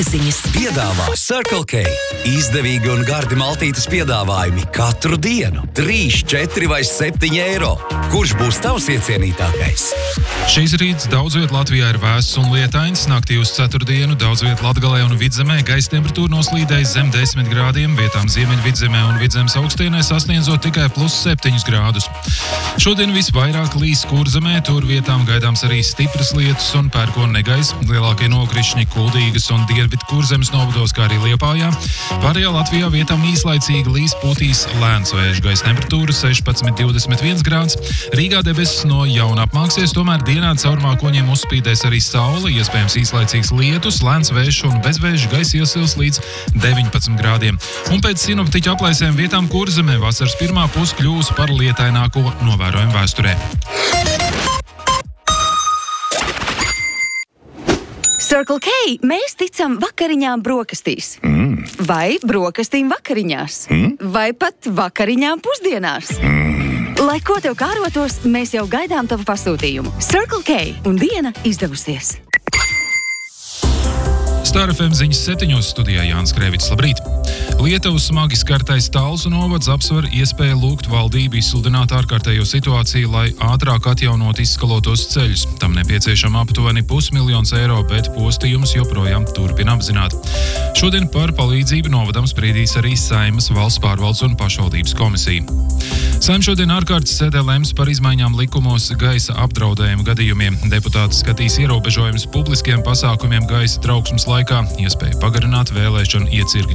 Ziņas piedāvā Circle K. Izdevīgi un gardi maltītes piedāvājumi katru dienu. 3, 4 vai 7 eiro. Kurš būs tavs iecienītākais? Šīs rīts daudz viet Latvijā ir vēss un lietains. Naktī uz ceturtdienu daudz viet Latgalē un Vidzemē gaisa temperatūra noslīdēs zem 10 grādiem, vietām Ziemeļvidzemē un Vidzemes augstienē sasniedzot tikai +7 grādus. Šodien visvairāk līs Kurzemē, tur vietām gaidāms arī stipras lietus un pērkona negaiss. Lielākie nokrišņi Kuldīgas un Dienvidu Kurzemes novados, kā arī Liepājā. Pārējā Latvijā vietām īslaicīgi līs pūtīs lēns vējš, gaisa temperatūra 16–21 grāds. Rīgā debesis no jauna apmāksies, tomēr dienā caur mākoņiem uzspīdēs arī saule, iespējams īslaicīgs lietus, lēns vējš un bezvēža gaisa iesils līdz 19 grādiem. Un pēc sinoptiķu aplēsēm vietām Kurzemē vasaras pirmā puse kļūs par lietaināko novērojumu vēsturē. Circle K, mēs ticam vakariņām brokastīs. Vai brokastīm vakariņās. Vai pat vakariņām pusdienās. Lai ko tev kārotos, mēs jau gaidām tavu pasūtījumu. Circle K un diena izdevusies. Star FM ziņas 7 studijā Jānis Krēvics. Labrīt! Lietuvas smagi skartais Talsu novads apsver iespēju lūgt valdību izsludināt ārkārtējo situāciju, lai ātrāk atjaunot izskalotos ceļus. Tam nepieciešama aptuveni 500 000 eiro, bet postījums joprojām turpina apzināt. Šodien par palīdzību novadam spriedīs arī Saeimas Valsts pārvaldes un pašvaldības komisija. Saeima šodien ārkārtas sēdē lems par izmaiņām likumos gaisa apdraudējumu gadījumiem. Deputāti skatīs ierobežojumus publiskiem pasākumiem gaisa trauksmes laikā, iespēju pagarināt vēlēšanu iecirkņu